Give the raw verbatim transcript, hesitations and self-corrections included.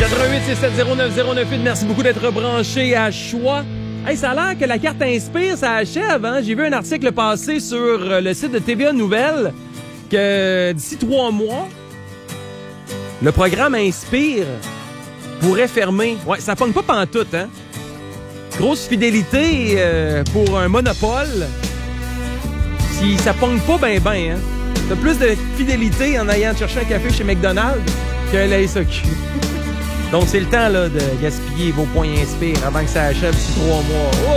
quatre-vingt-huit six sept zéro neuf zéro neuf huit, merci beaucoup d'être branché à Choix. Hey, ça a l'air que la carte Inspire, ça achève, hein? J'ai vu un article passer sur le site de T V A Nouvelles que d'ici trois mois, le programme Inspire pourrait fermer. Ouais, ça pogne pas pantoute, hein? Grosse fidélité euh, pour un monopole. Si ça pogne pas ben ben, hein? T'as plus de fidélité en allant chercher un café chez McDonald's que la S A Q. Donc, c'est le temps là, de gaspiller vos points Inspire avant que ça achève d'ici trois mois. Oh!